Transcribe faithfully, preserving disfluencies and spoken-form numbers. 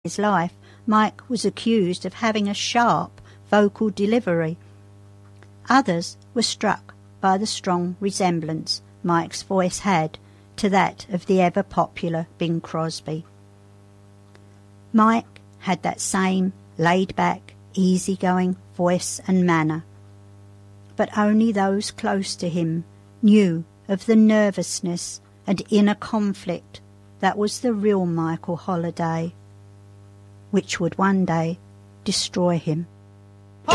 his life, Mike was accused of having a sharp vocal delivery. Others were struck by the strong resemblance Mike's voice had to that of the ever-popular Bing Crosby. Mike had that same laid-back, easy-going voice and manner, but only those close to him knew of the nervousness and inner conflict that was the real Michael Holliday, which would one day destroy him.